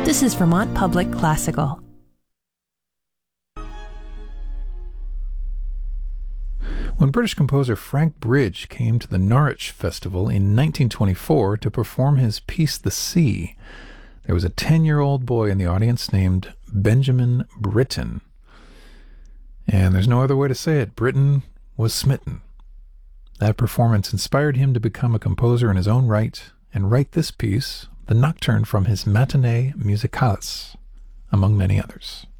This is Vermont Public Classical. When British composer Frank Bridge came to the Norwich Festival in 1924 to perform his piece The Sea, there was a 10-year-old boy in the audience named Benjamin Britten. And there's no other way to say it. Britten was smitten. That performance inspired him to become a composer in his own right and write this piece, the Nocturne from his Matinee Musicalis, among many others.